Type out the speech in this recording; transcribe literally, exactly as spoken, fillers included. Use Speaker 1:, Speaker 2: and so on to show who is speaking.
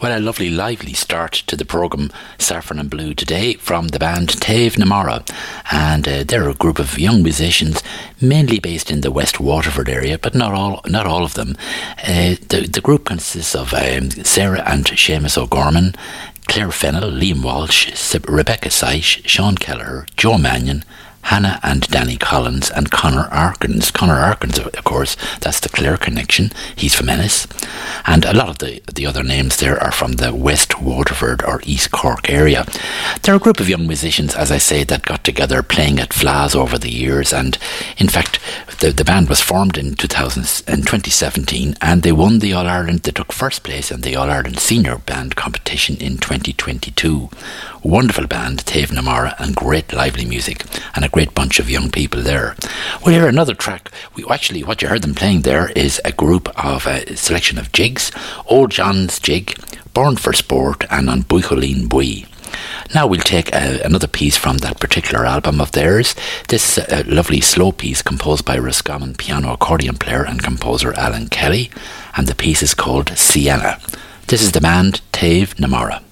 Speaker 1: Well, a lovely, lively start to the programme Saffron and Blue today from the band Taobh na Mara. And uh, they're a group of young musicians, mainly based in the West Waterford area, but not all not all of them. Uh, the, the group consists of um, Sarah and Seamus O'Gorman, Claire Fennell, Liam Walsh, Rebecca Seish, Sean Kelleher, Joe Mannion, Hannah and Danny Collins, and Connor Arkins. Connor Arkins, of course, that's the Clare connection. He's from Ennis. And a lot of the, the other names there are from the West Waterford or East Cork area. They're a group of young musicians, as I say, that got together playing at Flas over the years. And in fact, the, the band was formed in two thousand, in twenty seventeen, and they won the All-Ireland. They took first place in the All-Ireland Senior Band competition in twenty twenty-two. Wonderful band, Taobh na Mara, and great lively music, and a great bunch of young people there. We'll hear another track. We actually, what you heard them playing there is a group of a selection of jigs. Old John's Jig, Born for Sport, and On Buicholín Bui. Now we'll take a, another piece from that particular album of theirs. This is a lovely slow piece composed by Roscommon piano accordion player and composer Alan Kelly, and the piece is called Sienna. This is the band Taobh na Mara.